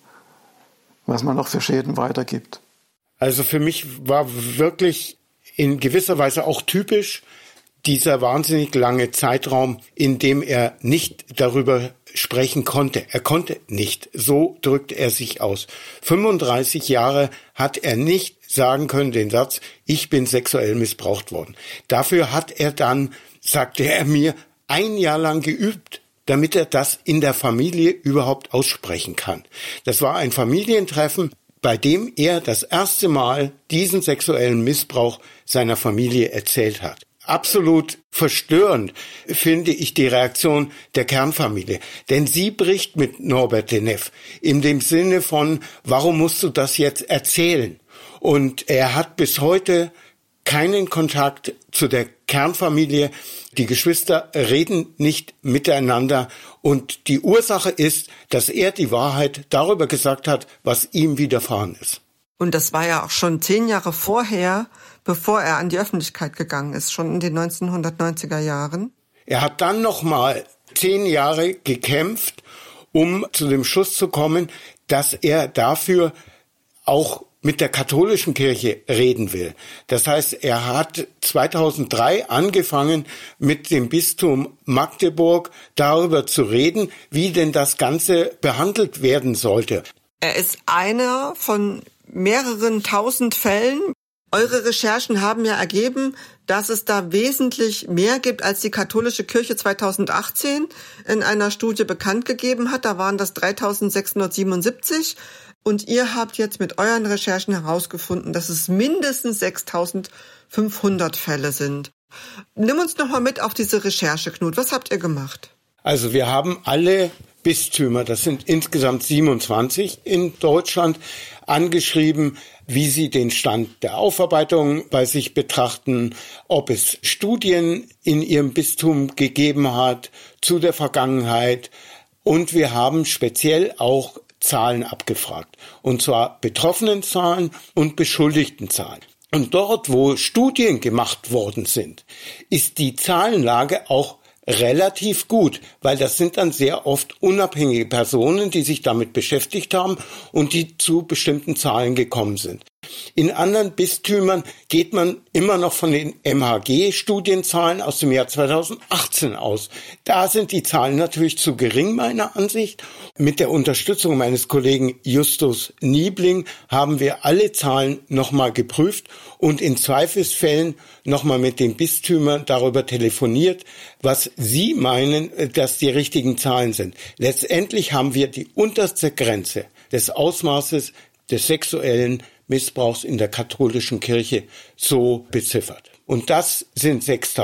Was man noch für Schäden weitergibt.
Also für mich war wirklich in gewisser Weise auch typisch dieser wahnsinnig lange Zeitraum, in dem er nicht darüber sprechen konnte. Er konnte nicht. So drückte er sich aus. fünfunddreißig Jahre hat er nicht sagen können, den Satz, ich bin sexuell missbraucht worden. Dafür hat er dann, sagte er mir, ein Jahr lang geübt, damit er das in der Familie überhaupt aussprechen kann. Das war ein Familientreffen, bei dem er das erste Mal diesen sexuellen Missbrauch seiner Familie erzählt hat. Absolut verstörend finde ich die Reaktion der Kernfamilie. Denn sie bricht mit Norbert de Nef in dem Sinne von, warum musst du das jetzt erzählen? Und er hat bis heute keinen Kontakt zu der Kernfamilie. Die Geschwister reden nicht miteinander. Und die Ursache ist, dass er die Wahrheit darüber gesagt hat, was ihm widerfahren ist.
Und das war ja auch schon zehn Jahre vorher, bevor er an die Öffentlichkeit gegangen ist, schon in den neunzehnhundertneunziger Jahren.
Er hat dann noch mal zehn Jahre gekämpft, um zu dem Schluss zu kommen, dass er dafür auch mit der katholischen Kirche reden will. Das heißt, er hat zweitausenddrei angefangen, mit dem Bistum Magdeburg darüber zu reden, wie denn das Ganze behandelt werden sollte.
Er ist einer von mehreren tausend Fällen. Eure Recherchen haben ja ergeben, dass es da wesentlich mehr gibt, als die katholische Kirche zweitausendachtzehn in einer Studie bekannt gegeben hat. Da waren das dreitausendsechshundertsiebenundsiebzig. Und ihr habt jetzt mit euren Recherchen herausgefunden, dass es mindestens sechstausendfünfhundert Fälle sind. Nimm uns noch mal mit auf diese Recherche, Knut. Was habt ihr gemacht?
Also wir haben alle Bistümer, das sind insgesamt siebenundzwanzig in Deutschland, angeschrieben, wie sie den Stand der Aufarbeitung bei sich betrachten, ob es Studien in ihrem Bistum gegeben hat zu der Vergangenheit. Und wir haben speziell auch Zahlen abgefragt. Und zwar Betroffenenzahlen und Beschuldigtenzahlen. Und dort, wo Studien gemacht worden sind, ist die Zahlenlage auch relativ gut, weil das sind dann sehr oft unabhängige Personen, die sich damit beschäftigt haben und die zu bestimmten Zahlen gekommen sind. In anderen Bistümern geht man immer noch von den M H G-Studienzahlen aus dem Jahr zweitausendachtzehn aus. Da sind die Zahlen natürlich zu gering, meiner Ansicht. Mit der Unterstützung meines Kollegen Justus Niebling haben wir alle Zahlen nochmal geprüft und in Zweifelsfällen nochmal mit den Bistümern darüber telefoniert, was sie meinen, dass die richtigen Zahlen sind. Letztendlich haben wir die unterste Grenze des Ausmaßes des sexuellen Missbrauchs in der katholischen Kirche so beziffert. Und das sind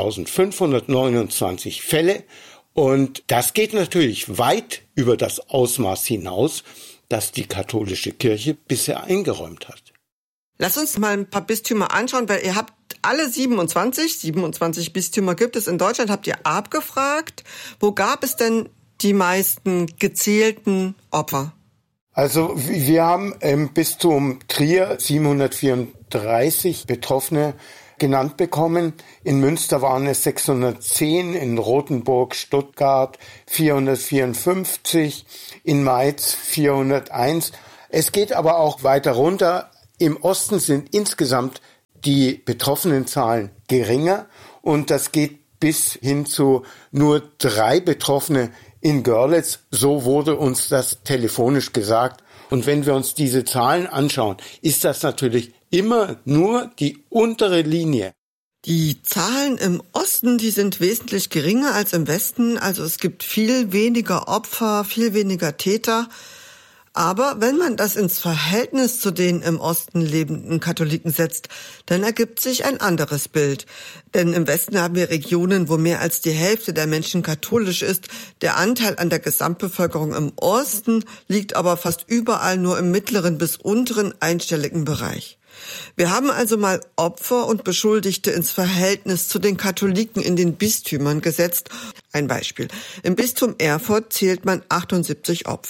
sechstausendfünfhundertneunundzwanzig Fälle. Und das geht natürlich weit über das Ausmaß hinaus, das die katholische Kirche bisher eingeräumt hat.
Lass uns mal ein paar Bistümer anschauen, weil ihr habt alle siebenundzwanzig, siebenundzwanzig Bistümer gibt es in Deutschland, habt ihr abgefragt. Wo gab es denn die meisten gezählten Opfer?
Also wir haben im Bistum Trier siebenhundertvierunddreißig Betroffene genannt bekommen. In Münster waren es sechshundertzehn, in Rothenburg, Stuttgart vierhundertvierundfünfzig, in Mainz vierhunderteins. Es geht aber auch weiter runter. Im Osten sind insgesamt die betroffenen Zahlen geringer und das geht bis hin zu nur drei Betroffene in Görlitz. So wurde uns das telefonisch gesagt. Und wenn wir uns diese Zahlen anschauen, ist das natürlich immer nur die untere Linie.
Die Zahlen im Osten, die sind wesentlich geringer als im Westen. Also es gibt viel weniger Opfer, viel weniger Täter. Aber wenn man das ins Verhältnis zu den im Osten lebenden Katholiken setzt, dann ergibt sich ein anderes Bild. Denn im Westen haben wir Regionen, wo mehr als die Hälfte der Menschen katholisch ist. Der Anteil an der Gesamtbevölkerung im Osten liegt aber fast überall nur im mittleren bis unteren einstelligen Bereich. Wir haben also mal Opfer und Beschuldigte ins Verhältnis zu den Katholiken in den Bistümern gesetzt. Ein Beispiel. Im Bistum Erfurt zählt man achtundsiebzig Opfer.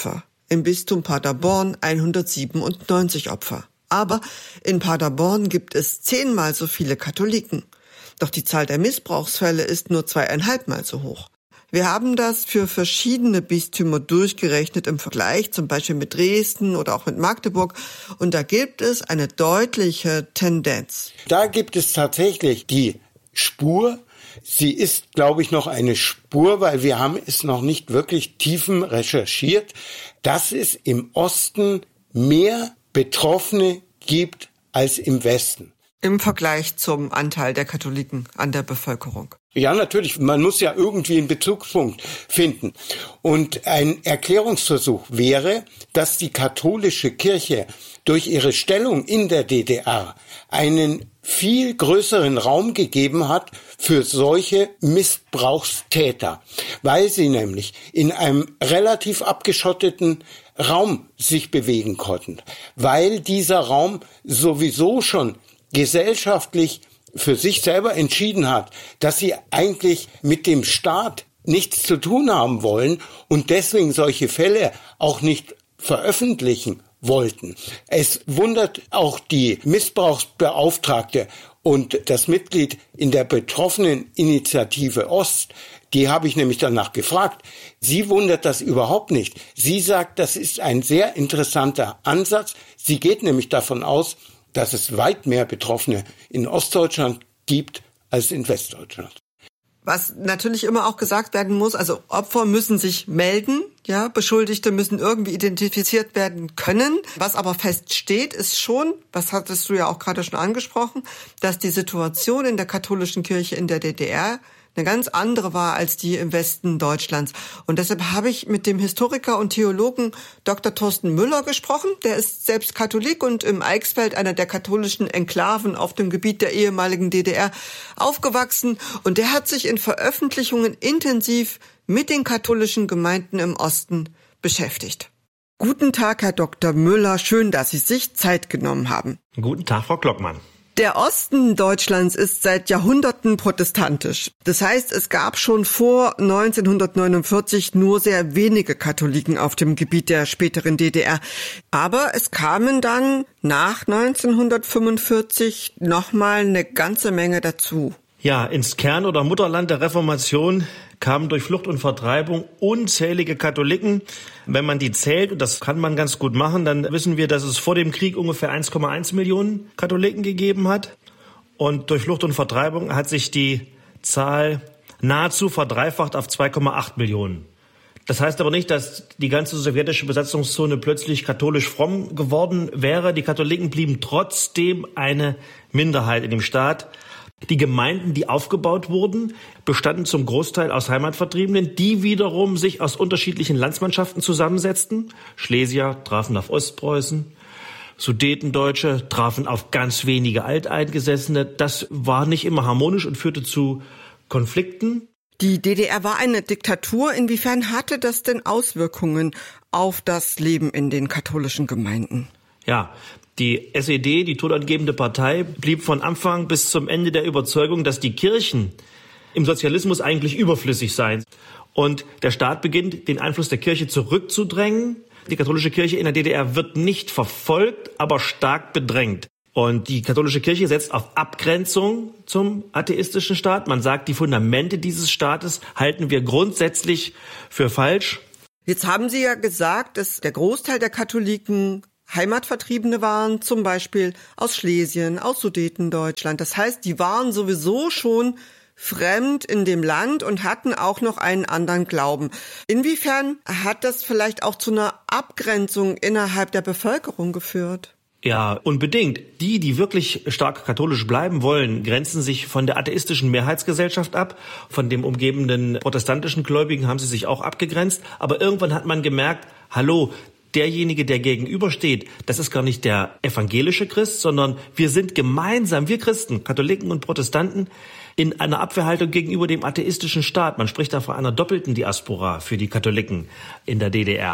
im Bistum Paderborn hundertsiebenundneunzig Opfer. Aber in Paderborn gibt es zehnmal so viele Katholiken. Doch die Zahl der Missbrauchsfälle ist nur zweieinhalbmal so hoch. Wir haben das für verschiedene Bistümer durchgerechnet im Vergleich, zum Beispiel mit Dresden oder auch mit Magdeburg. Und da gibt es eine deutliche Tendenz.
Da gibt es tatsächlich die Spur. Sie ist, glaube ich, noch eine Spur, weil wir haben es noch nicht wirklich tiefen recherchiert, dass es im Osten mehr Betroffene gibt als im Westen.
Im Vergleich zum Anteil der Katholiken an der Bevölkerung.
Ja, natürlich. Man muss ja irgendwie einen Bezugspunkt finden. Und ein Erklärungsversuch wäre, dass die katholische Kirche durch ihre Stellung in der D D R einen viel größeren Raum gegeben hat für solche Missbrauchstäter, weil sie nämlich in einem relativ abgeschotteten Raum sich bewegen konnten, weil dieser Raum sowieso schon gesellschaftlich für sich selber entschieden hat, dass sie eigentlich mit dem Staat nichts zu tun haben wollen und deswegen solche Fälle auch nicht veröffentlichen wollten. Es wundert auch die Missbrauchsbeauftragte und das Mitglied in der betroffenen Initiative Ost, die habe ich nämlich danach gefragt. Sie wundert das überhaupt nicht. Sie sagt, das ist ein sehr interessanter Ansatz. Sie geht nämlich davon aus, dass es weit mehr Betroffene in Ostdeutschland gibt als in Westdeutschland.
Was natürlich immer auch gesagt werden muss, also Opfer müssen sich melden, ja, Beschuldigte müssen irgendwie identifiziert werden können. Was aber feststeht, ist schon, was hattest du ja auch gerade schon angesprochen, dass die Situation in der katholischen Kirche in der D D R eine ganz andere war als die im Westen Deutschlands. Und deshalb habe ich mit dem Historiker und Theologen Doktor Thorsten Müller gesprochen. Der ist selbst Katholik und im Eichsfeld, einer der katholischen Enklaven auf dem Gebiet der ehemaligen D D R, aufgewachsen. Und der hat sich in Veröffentlichungen intensiv mit den katholischen Gemeinden im Osten beschäftigt. Guten Tag, Herr Doktor Müller. Schön, dass Sie sich Zeit genommen haben.
Guten Tag, Frau Glockmann.
Der Osten Deutschlands ist seit Jahrhunderten protestantisch. Das heißt, es gab schon vor neunzehnhundertneunundvierzig nur sehr wenige Katholiken auf dem Gebiet der späteren D D R. Aber es kamen dann nach neunzehnhundertfünfundvierzig nochmal eine ganze Menge dazu.
Ja, ins Kern- oder Mutterland der Reformation kamen durch Flucht und Vertreibung unzählige Katholiken. Wenn man die zählt, und das kann man ganz gut machen, dann wissen wir, dass es vor dem Krieg ungefähr eins Komma eins Millionen Katholiken gegeben hat. Und durch Flucht und Vertreibung hat sich die Zahl nahezu verdreifacht auf zwei Komma acht Millionen. Das heißt aber nicht, dass die ganze sowjetische Besatzungszone plötzlich katholisch fromm geworden wäre. Die Katholiken blieben trotzdem eine Minderheit in dem Staat. Die Gemeinden, die aufgebaut wurden, bestanden zum Großteil aus Heimatvertriebenen, die wiederum sich aus unterschiedlichen Landsmannschaften zusammensetzten. Schlesier trafen auf Ostpreußen, Sudetendeutsche trafen auf ganz wenige Alteingesessene. Das war nicht immer harmonisch und führte zu Konflikten.
Die D D R war eine Diktatur. Inwiefern hatte das denn Auswirkungen auf das Leben in den katholischen Gemeinden?
Ja, die S E D, die tonangebende Partei, blieb von Anfang bis zum Ende der Überzeugung, dass die Kirchen im Sozialismus eigentlich überflüssig seien. Und der Staat beginnt, den Einfluss der Kirche zurückzudrängen. Die katholische Kirche in der D D R wird nicht verfolgt, aber stark bedrängt. Und die katholische Kirche setzt auf Abgrenzung zum atheistischen Staat. Man sagt, die Fundamente dieses Staates halten wir grundsätzlich für falsch.
Jetzt haben Sie ja gesagt, dass der Großteil der Katholiken Heimatvertriebene waren, zum Beispiel aus Schlesien, aus Sudetendeutschland. Das heißt, die waren sowieso schon fremd in dem Land und hatten auch noch einen anderen Glauben. Inwiefern hat das vielleicht auch zu einer Abgrenzung innerhalb der Bevölkerung geführt?
Ja, unbedingt. Die, die wirklich stark katholisch bleiben wollen, grenzen sich von der atheistischen Mehrheitsgesellschaft ab. Von dem umgebenden protestantischen Gläubigen haben sie sich auch abgegrenzt. Aber irgendwann hat man gemerkt, hallo, derjenige, der gegenübersteht, das ist gar nicht der evangelische Christ, sondern wir sind gemeinsam, wir Christen, Katholiken und Protestanten, in einer Abwehrhaltung gegenüber dem atheistischen Staat. Man spricht da von einer doppelten Diaspora für die Katholiken in der D D R.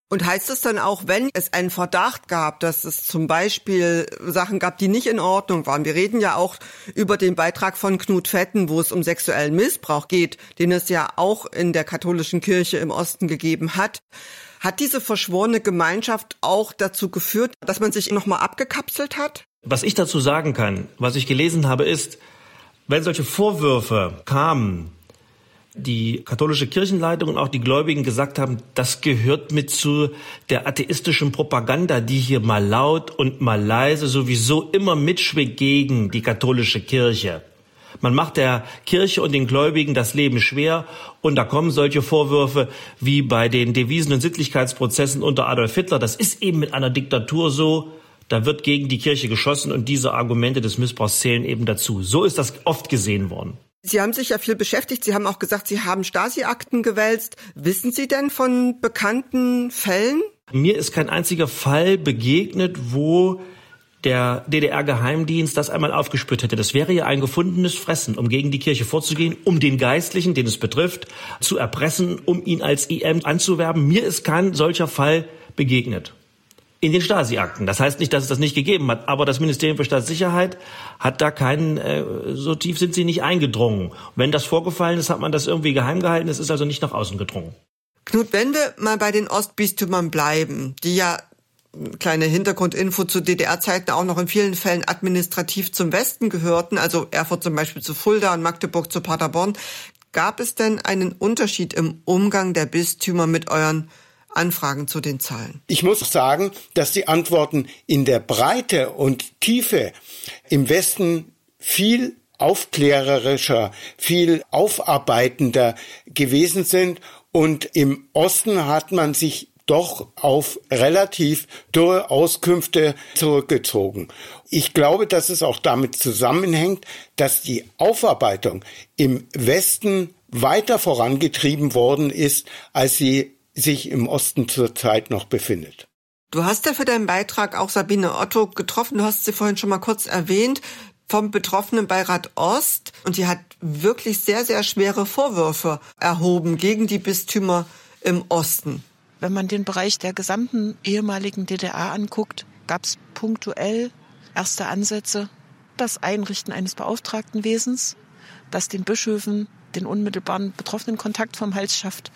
Und heißt es dann auch, wenn es einen Verdacht gab, dass es zum Beispiel Sachen gab, die nicht in Ordnung waren? Wir reden ja auch über den Beitrag von Knut Vetten, wo es um sexuellen Missbrauch geht, den es ja auch in der katholischen Kirche im Osten gegeben hat. Hat diese verschworene Gemeinschaft auch dazu geführt, dass man sich nochmal abgekapselt hat?
Was ich dazu sagen kann, was ich gelesen habe, ist, wenn solche Vorwürfe kamen, die katholische Kirchenleitung und auch die Gläubigen gesagt haben, das gehört mit zu der atheistischen Propaganda, die hier mal laut und mal leise sowieso immer mitschwingt gegen die katholische Kirche. Man macht der Kirche und den Gläubigen das Leben schwer und da kommen solche Vorwürfe wie bei den Devisen- und Sittlichkeitsprozessen unter Adolf Hitler. Das ist eben mit einer Diktatur so, da wird gegen die Kirche geschossen und diese Argumente des Missbrauchs zählen eben dazu. So ist das oft gesehen worden.
Sie haben sich ja viel beschäftigt. Sie haben auch gesagt, Sie haben Stasi-Akten gewälzt. Wissen Sie denn von bekannten Fällen?
Mir ist kein einziger Fall begegnet, wo der D D R-Geheimdienst das einmal aufgespürt hätte. Das wäre ja ein gefundenes Fressen, um gegen die Kirche vorzugehen, um den Geistlichen, den es betrifft, zu erpressen, um ihn als I M anzuwerben. Mir ist kein solcher Fall begegnet. In den Stasi-Akten. Das heißt nicht, dass es das nicht gegeben hat, aber das Ministerium für Staatssicherheit hat da keinen, äh, so tief sind sie nicht eingedrungen. Wenn das vorgefallen ist, hat man das irgendwie geheim gehalten, es ist also nicht nach außen gedrungen.
Knut, wenn wir mal bei den Ostbistümern bleiben, die ja, kleine Hintergrundinfo zu D D R-Zeiten, auch noch in vielen Fällen administrativ zum Westen gehörten, also Erfurt zum Beispiel zu Fulda und Magdeburg zu Paderborn, gab es denn einen Unterschied im Umgang der Bistümer mit euren Anfragen zu den Zahlen?
Ich muss sagen, dass die Antworten in der Breite und Tiefe im Westen viel aufklärerischer, viel aufarbeitender gewesen sind und im Osten hat man sich doch auf relativ dürre Auskünfte zurückgezogen. Ich glaube, dass es auch damit zusammenhängt, dass die Aufarbeitung im Westen weiter vorangetrieben worden ist, als sie sich im Osten zurzeit noch befindet.
Du hast ja für deinen Beitrag auch Sabine Otto getroffen. Du hast sie vorhin schon mal kurz erwähnt, vom Betroffenenbeirat Ost. Und die hat wirklich sehr, sehr schwere Vorwürfe erhoben gegen die Bistümer im Osten.
Wenn man den Bereich der gesamten ehemaligen D D R anguckt, gab es punktuell erste Ansätze, das Einrichten eines Beauftragtenwesens, das den Bischöfen den unmittelbaren betroffenen Kontakt vom Hals schafft.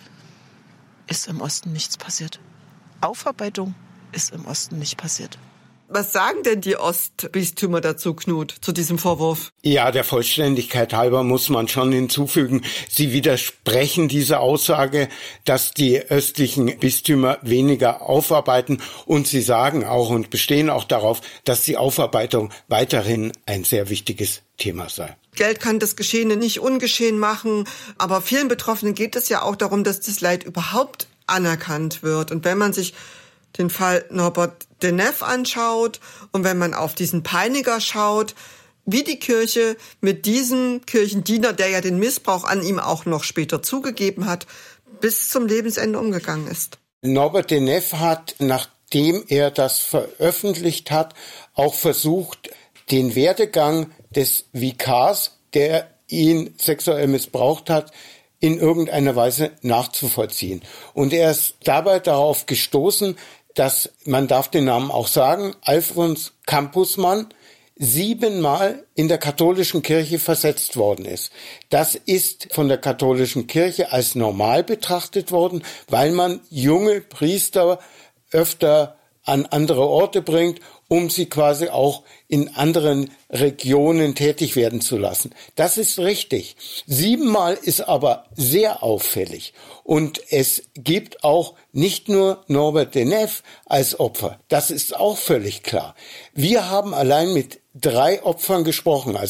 Ist im Osten nichts passiert. Aufarbeitung ist im Osten nicht passiert.
Was sagen denn die Ostbistümer dazu, Knut, zu diesem Vorwurf?
Ja, der Vollständigkeit halber muss man schon hinzufügen, sie widersprechen dieser Aussage, dass die östlichen Bistümer weniger aufarbeiten und sie sagen auch und bestehen auch darauf, dass die Aufarbeitung weiterhin ein sehr wichtiges Thema sei.
Geld kann das Geschehene nicht ungeschehen machen, aber vielen Betroffenen geht es ja auch darum, dass das Leid überhaupt anerkannt wird. Und wenn man sich den Fall Norbert Denef anschaut und wenn man auf diesen Peiniger schaut, wie die Kirche mit diesem Kirchendiener, der ja den Missbrauch an ihm auch noch später zugegeben hat, bis zum Lebensende umgegangen ist.
Norbert Denef hat, nachdem er das veröffentlicht hat, auch versucht, den Werdegang des Vikars, der ihn sexuell missbraucht hat, in irgendeiner Weise nachzuvollziehen. Und er ist dabei darauf gestoßen, dass, man darf den Namen auch sagen, Alfons Campusmann siebenmal in der katholischen Kirche versetzt worden ist. Das ist von der katholischen Kirche als normal betrachtet worden, weil man junge Priester öfter an andere Orte bringt, um sie quasi auch in anderen Regionen tätig werden zu lassen. Das ist richtig. Siebenmal ist aber sehr auffällig. Und es gibt auch nicht nur Norbert Denef als Opfer. Das ist auch völlig klar. Wir haben allein mit drei Opfern gesprochen, also